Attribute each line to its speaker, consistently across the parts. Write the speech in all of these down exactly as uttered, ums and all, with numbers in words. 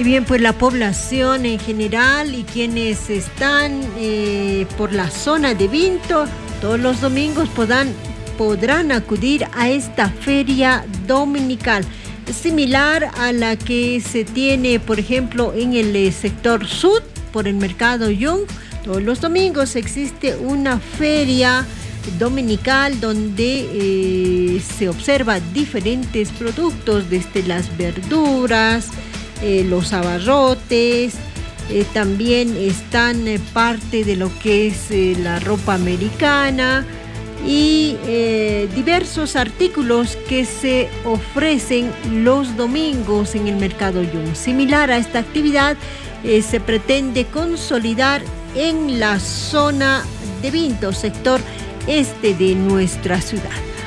Speaker 1: Y bien, pues la población en general y quienes están eh, por la zona de Vinto, todos los domingos podrán, podrán acudir a esta feria dominical, similar a la que se tiene, por ejemplo, en el sector sur, por el mercado Young. Todos los domingos existe una feria dominical donde eh, se observa diferentes productos, desde las verduras, eh, los abarrotes, eh, también están eh, parte de lo que es eh, la ropa americana y eh, diversos artículos que se ofrecen los domingos en el mercado Young. Similar a esta actividad, eh, se pretende consolidar en la zona de Vinto, sector este de nuestra ciudad.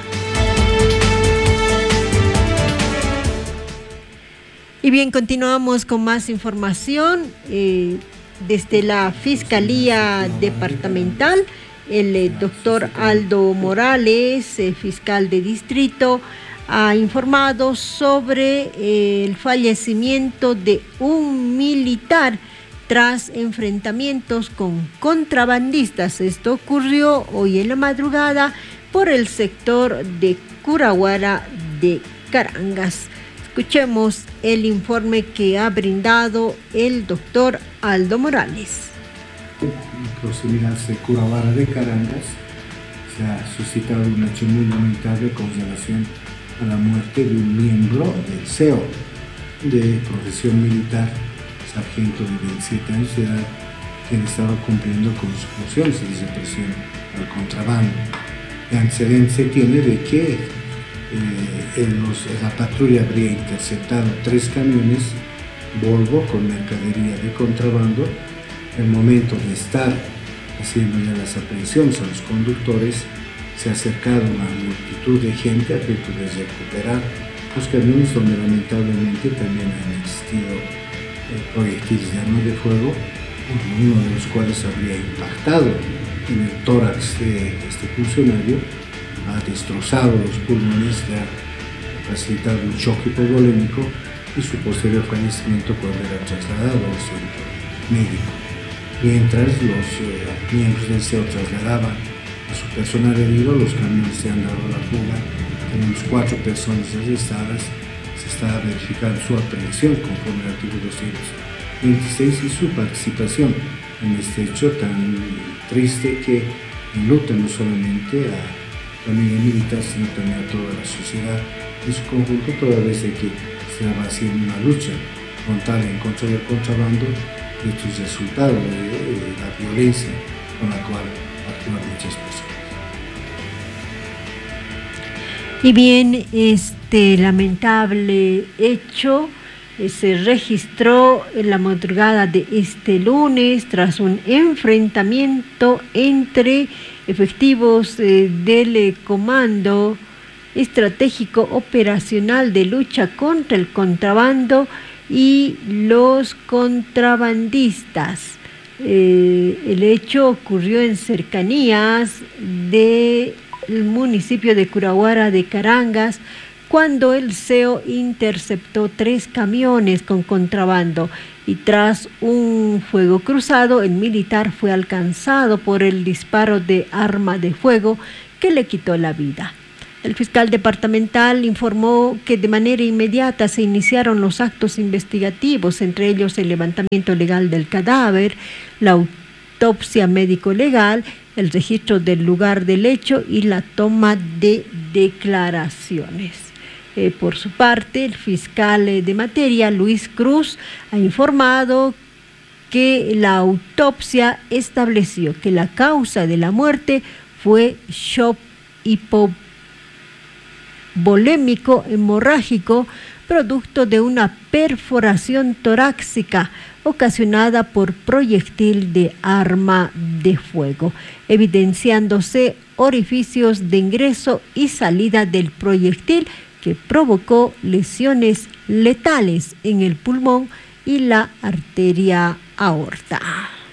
Speaker 1: Y bien, continuamos con más información. Eh, desde la Fiscalía Departamental, el eh, doctor Aldo Morales, eh, fiscal de distrito, ha informado sobre eh, el fallecimiento de un militar tras enfrentamientos con contrabandistas. Esto ocurrió hoy en la madrugada por el sector de Curaguara de Carangas. Escuchemos el informe que ha brindado el doctor Aldo Morales.
Speaker 2: En proximidades de Curaguara de Carangas se ha suscitado un hecho muy lamentable con relación a la muerte de un miembro del C E O de profesión militar, sargento de veintisiete años de edad, quien estaba cumpliendo con sus funciones de represión al contrabando. El antecedente se tiene de que eh, en los, la patrulla habría interceptado tres camiones Volvo con mercadería de contrabando. En el momento de estar haciendo ya las aprehensiones a los conductores, se ha acercado una multitud de gente a punto de recuperar los camiones, donde lamentablemente también han existido proyectiles de arma de fuego, uno de los cuales habría impactado en el tórax de este funcionario, ha destrozado los pulmones, le ha facilitado un choque hipovolémico y su posterior fallecimiento cuando era trasladado al centro médico. Mientras los eh, miembros del C E O trasladaban a su personal herido, los camiones se han dado la fuga. Tenemos cuatro personas arrestadas. Está verificando su aprehensión conforme al artículo doscientos veintiséis y su participación en este hecho tan triste que enluta no solamente a la familia militar, sino también a toda la sociedad en su conjunto, toda vez de que se va haciendo una lucha frontal en contra del contrabando y estos resultados de, de la violencia con la cual actúan muchas personas.
Speaker 1: Y bien, este lamentable hecho eh, se registró en la madrugada de este lunes tras un enfrentamiento entre efectivos eh, del eh, Comando Estratégico Operacional de Lucha contra el Contrabando y los contrabandistas. Eh, el hecho ocurrió en cercanías de el municipio de Curaguara de Carangas, cuando el C E O interceptó tres camiones con contrabando y tras un fuego cruzado, el militar fue alcanzado por el disparo de arma de fuego que le quitó la vida. El fiscal departamental informó que de manera inmediata se iniciaron los actos investigativos, entre ellos el levantamiento legal del cadáver, la autopsia médico-legal, el registro del lugar del hecho y la toma de declaraciones. Eh, por su parte, el fiscal eh, de materia, Luis Cruz, ha informado que la autopsia estableció que la causa de la muerte fue shock hipovolémico hemorrágico producto de una perforación torácica ocasionada por proyectil de arma de fuego, evidenciándose orificios de ingreso y salida del proyectil que provocó lesiones letales en el pulmón y la arteria aorta.